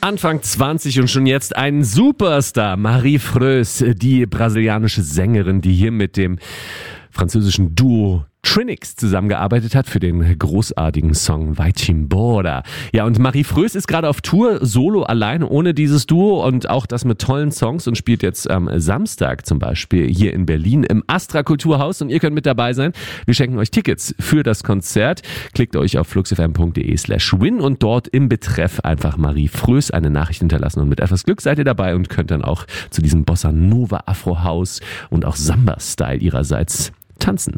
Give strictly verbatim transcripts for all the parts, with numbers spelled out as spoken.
Anfang zwanzig und schon jetzt ein Superstar. Marie Freus, die brasilianische Sängerin, die hier mit dem französischen Duo Trinix zusammengearbeitet hat für den großartigen Song Vai Embora. Ja, und Marie Freus ist gerade auf Tour, solo, alleine, ohne dieses Duo und auch das mit tollen Songs und spielt jetzt am Samstag zum Beispiel hier in Berlin im Astra Kulturhaus und ihr könnt mit dabei sein. Wir schenken euch Tickets für das Konzert. Klickt euch auf fluxfm.de slash win und dort im Betreff einfach Marie Freus eine Nachricht hinterlassen und mit etwas Glück seid ihr dabei und könnt dann auch zu diesem Bossa Nova Afro House und auch Samba-Style ihrerseits tanzen.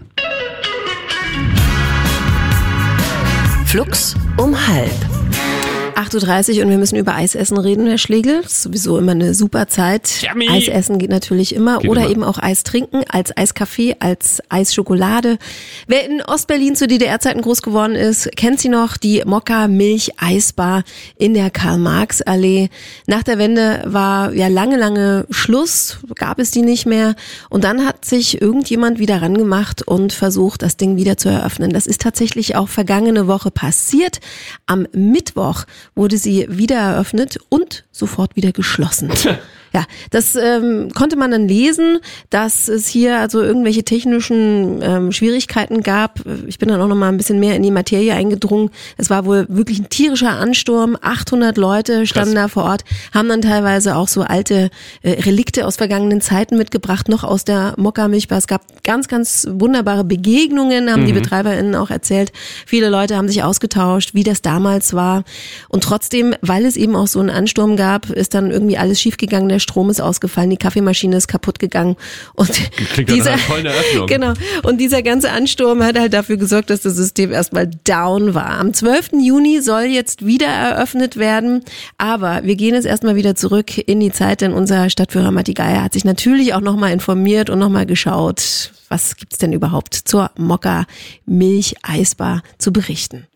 Flux um halb. acht Uhr dreißig und wir müssen über Eisessen reden, Herr Schlegel. Das ist sowieso immer eine super Zeit. Yummy. Eisessen geht natürlich immer. Geht Oder immer. eben auch Eis trinken, als Eiskaffee, als Eisschokolade. Wer in Ostberlin zu D D R-Zeiten groß geworden ist, kennt sie noch, die Mokka Milch Eisbar in der Karl-Marx-Allee. Nach der Wende war ja lange, lange Schluss, gab es die nicht mehr. Und dann hat sich irgendjemand wieder rangemacht und versucht, das Ding wieder zu eröffnen. Das ist tatsächlich auch vergangene Woche passiert. Am Mittwoch wurde sie wieder eröffnet und sofort wieder geschlossen. Ja, das ähm, konnte man dann lesen, dass es hier also irgendwelche technischen ähm, Schwierigkeiten gab. Ich bin dann auch noch mal ein bisschen mehr in die Materie eingedrungen. Es war wohl wirklich ein tierischer Ansturm. achthundert Leute standen Krass. da vor Ort, haben dann teilweise auch so alte äh, Relikte aus vergangenen Zeiten mitgebracht, noch aus der Mokka Milchbar. Es gab ganz, ganz wunderbare Begegnungen, haben mhm. die BetreiberInnen auch erzählt. Viele Leute haben sich ausgetauscht, wie das damals war. Und trotzdem, weil es eben auch so einen Ansturm gab, ist dann irgendwie alles schiefgegangen. Der Strom ist ausgefallen, die Kaffeemaschine ist kaputt gegangen und Klingt dieser, eine tolle Eröffnung. Genau, und dieser ganze Ansturm hat halt dafür gesorgt, dass das System erstmal down war. Am zwölften Juni soll jetzt wieder eröffnet werden, aber wir gehen jetzt erstmal wieder zurück in die Zeit, denn unser Stadtführer Matti Geier hat sich natürlich auch nochmal informiert und nochmal geschaut, was gibt's denn überhaupt zur Mokka Milch Eisbar zu berichten.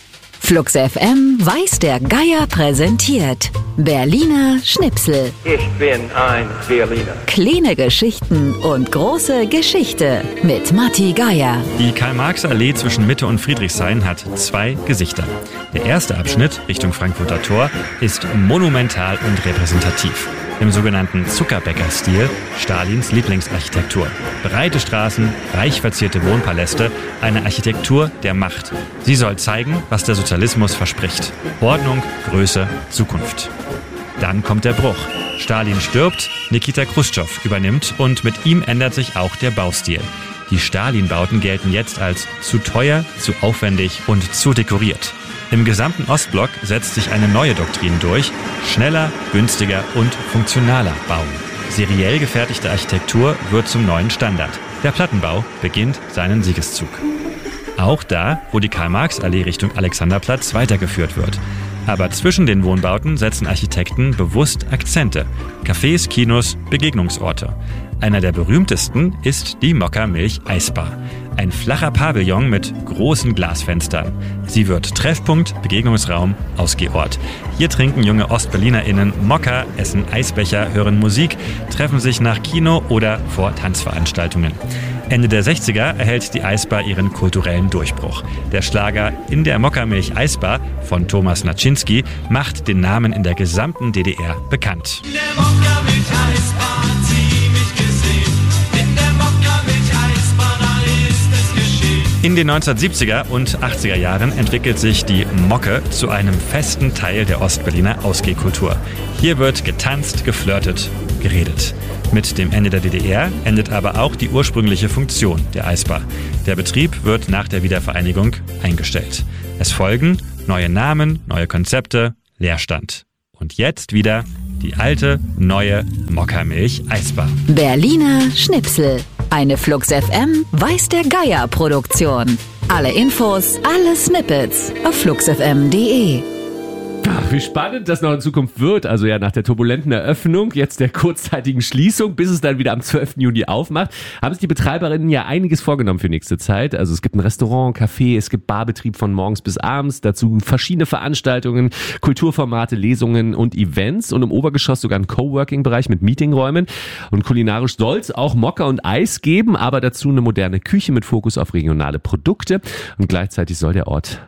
Flux F M weiß der Geier präsentiert. Berliner Schnipsel. Ich bin ein Berliner. Kleine Geschichten und große Geschichte mit Matti Geier. Die Karl-Marx-Allee zwischen Mitte und Friedrichshain hat zwei Gesichter. Der erste Abschnitt Richtung Frankfurter Tor ist monumental und repräsentativ. Im sogenannten Zuckerbäcker-Stil, Stalins Lieblingsarchitektur. Breite Straßen, reich verzierte Wohnpaläste, eine Architektur der Macht. Sie soll zeigen, was der Sozialismus verspricht. Ordnung, Größe, Zukunft. Dann kommt der Bruch. Stalin stirbt, Nikita Chruschtschow übernimmt und mit ihm ändert sich auch der Baustil. Die Stalin-Bauten gelten jetzt als zu teuer, zu aufwendig und zu dekoriert. Im gesamten Ostblock setzt sich eine neue Doktrin durch: schneller, günstiger und funktionaler bauen. Seriell gefertigte Architektur wird zum neuen Standard. Der Plattenbau beginnt seinen Siegeszug. Auch da, wo die Karl-Marx-Allee Richtung Alexanderplatz weitergeführt wird. Aber zwischen den Wohnbauten setzen Architekten bewusst Akzente. Cafés, Kinos, Begegnungsorte. Einer der berühmtesten ist die Mokka Milch Eisbar. Ein flacher Pavillon mit großen Glasfenstern. Sie wird Treffpunkt, Begegnungsraum, Ausgehort. Hier trinken junge OstberlinerInnen Mokka, essen Eisbecher, hören Musik, treffen sich nach Kino oder vor Tanzveranstaltungen. Ende der sechziger erhält die Eisbar ihren kulturellen Durchbruch. Der Schlager In der Mokka Milch Eisbar von Thomas Naczynski macht den Namen in der gesamten D D R bekannt. In der Mokka Milch Eisbar hat sie mich gesehen. In der Mokka Milch Eisbar, da ist es geschehen. In den neunzehnhundertsiebziger und achtziger Jahren entwickelt sich die Mokke zu einem festen Teil der Ostberliner Ausgehkultur. Hier wird getanzt, geflirtet, geredet. Mit dem Ende der D D R endet aber auch die ursprüngliche Funktion der Eisbar. Der Betrieb wird nach der Wiedervereinigung eingestellt. Es folgen neue Namen, neue Konzepte, Leerstand. Und jetzt wieder die alte, neue Mokka Milch Eisbar. Berliner Schnipsel. Eine Flux F M weiß der Geier Produktion. Alle Infos, alle Snippets auf fluxfm punkt de. Ach, wie spannend das noch in Zukunft wird. Also ja, nach der turbulenten Eröffnung, jetzt der kurzzeitigen Schließung, bis es dann wieder am zwölften Juni aufmacht, haben sich die Betreiberinnen ja einiges vorgenommen für nächste Zeit. Also es gibt ein Restaurant, Café, es gibt Barbetrieb von morgens bis abends, dazu verschiedene Veranstaltungen, Kulturformate, Lesungen und Events und im Obergeschoss sogar ein Coworking-Bereich mit Meetingräumen. Und kulinarisch soll es auch Mokka und Eis geben, aber dazu eine moderne Küche mit Fokus auf regionale Produkte. Und gleichzeitig soll der Ort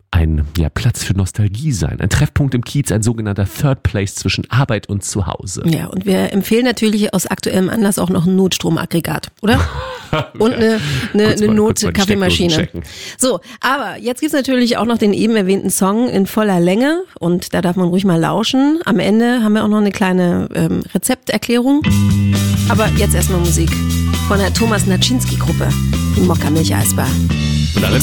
ein ja, Platz für Nostalgie sein. Ein Treffpunkt im Kiez, ein sogenannter Third Place zwischen Arbeit und Zuhause. Ja, und wir empfehlen natürlich aus aktuellem Anlass auch noch ein Notstromaggregat, oder? Und eine, eine, Kurz eine mal- kurz mal die Not-Kaffeemaschine. Steckdosen checken. So, aber jetzt gibt's natürlich auch noch den eben erwähnten Song in voller Länge und da darf man ruhig mal lauschen. Am Ende haben wir auch noch eine kleine ähm, Rezepterklärung. Aber jetzt erstmal Musik von der Thomas Naczynski-Gruppe, die Mokka Milch Eisbar. Und alle